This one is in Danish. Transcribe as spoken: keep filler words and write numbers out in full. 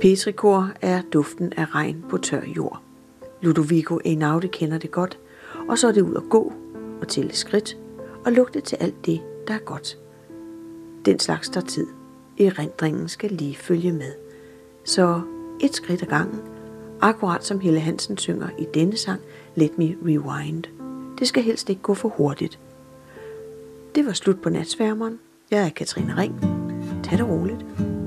Petrichor er duften af regn på tør jord. Ludovico Einaudi kender det godt, og så er det ud at gå og tælle skridt og lugte til alt det, der er godt. Den slags tager tid. Erindringen skal lige følge med. Så et skridt ad gangen, akkurat som Helle Hansen synger i denne sang Let Me Rewind. Det skal helst ikke gå for hurtigt. Det var slut på Natsværmeren. Jeg er Katrine Ring. Tag det roligt.